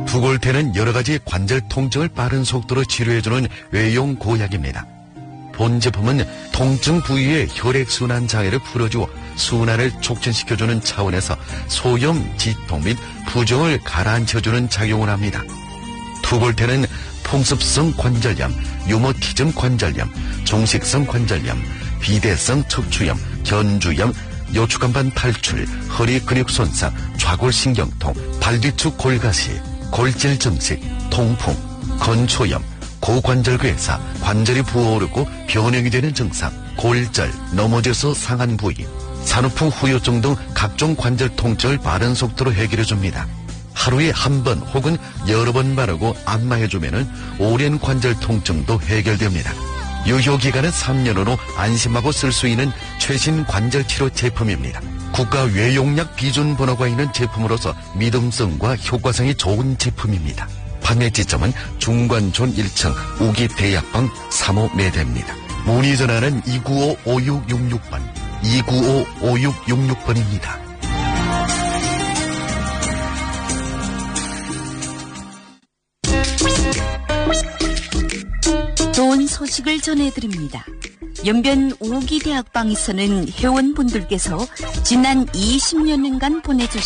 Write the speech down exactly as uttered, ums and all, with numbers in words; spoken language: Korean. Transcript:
투골테는 여러가지 관절 통증을 빠른 속도로 치료해주는 외용 고약입니다. 본 제품은 통증 부위의 혈액순환 장애를 풀어주어 순환을 촉진시켜주는 차원에서 소염, 지통 및 부종을 가라앉혀주는 작용을 합니다. 투골테는 풍습성 관절염, 유머티즘 관절염, 종식성 관절염, 비대성 척추염, 견주염, 요추간반 탈출, 허리 근육 손상, 좌골신경통, 발뒤축 골가시, 골질 증식, 통풍, 건초염, 고관절괴사, 관절이 부어오르고 변형이 되는 증상, 골절, 넘어져서 상한 부위, 산후풍 후유증 등 각종 관절 통증을 빠른 속도로 해결해줍니다. 하루에 한 번 혹은 여러 번 바르고 안마해주면 오랜 관절 통증도 해결됩니다. 유효기간은 삼 년으로 안심하고 쓸 수 있는 최신 관절치료 제품입니다. 국가 외용약 비준 번호가 있는 제품으로서 믿음성과 효과성이 좋은 제품입니다. 판매 지점은 중관촌 일 층 우기대약방 삼 호 매대입니다. 문의 전화는 이구오 오육육육 번, 이구오 오육육육 번입니다. 좋은 소식을 전해드립니다. 연변 우기대학방에서는 회원분들께서 지난 이십 년간 보내주신